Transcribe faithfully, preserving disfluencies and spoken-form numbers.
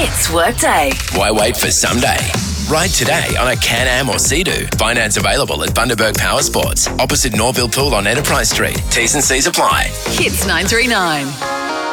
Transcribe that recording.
Hits Workday. Why wait for someday? Ride today on a Can-Am or Sea-Doo. Finance available at Bundaberg Power Sports, opposite Norville Pool on Enterprise Street. T's and C's apply. Hits nine three nine.